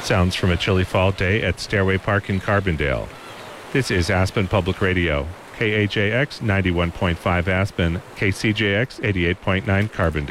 Sounds from a chilly fall day at Stairway Park in Carbondale. This is Aspen Public Radio, KHAX 91.5 Aspen, KCJX 88.9 Carbondale.